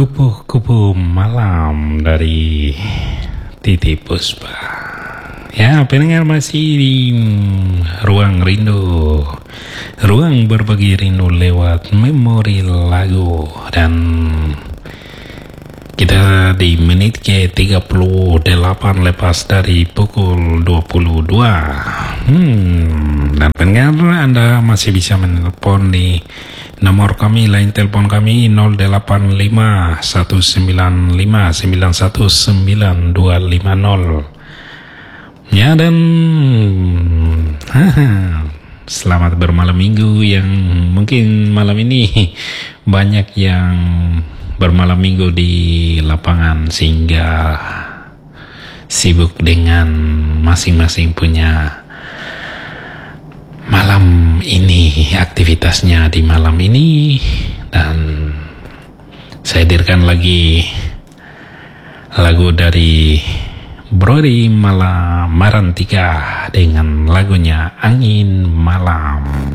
Kupu-kupu malam dari Titi Puspa. Ya, pendengar masih di Ruang Rindu, ruang berbagi rindu lewat memori lagu. Dan kita di menit ke 38 lepas dari pukul 22. Dan pendengar, Anda masih bisa menelpon di nomor kami, line telepon kami 085 195 919 Ya, dan selamat bermalam minggu. Yang mungkin malam ini banyak yang bermalam minggu di lapangan sehingga sibuk dengan masing-masing punya malam ini, aktivitasnya di malam ini. Dan saya hadirkan lagi lagu dari Brody Marantika dengan lagunya Angin Malam.